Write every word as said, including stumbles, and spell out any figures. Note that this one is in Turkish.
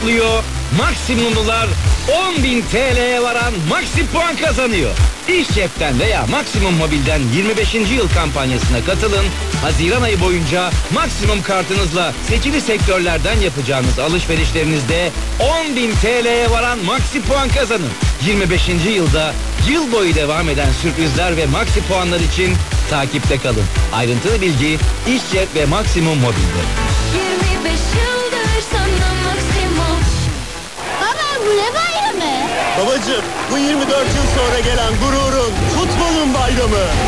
topluyor. Maksimumlular on bin T L'ye varan Maxi puan kazanıyor. İş cepten veya Maksimum Mobil'den yirmi beşinci yıl kampanyasına katılın. Haziran ayı boyunca Maksimum kartınızla seçili sektörlerden yapacağınız alışverişlerinizde on bin T L'ye varan Maxi puan kazanın. yirmi beşinci yılda yıl boyu devam eden sürprizler ve Maxi puanlar için takipte kalın. Ayrıntılı bilgi İş Cep ve Maksimum Mobil'de. yirmi beş yıldır sana Maksimum. Baba bu ne bayramı? Babacığım, bu yirmi dört yıl sonra gelen gururun, futbolun bayramı.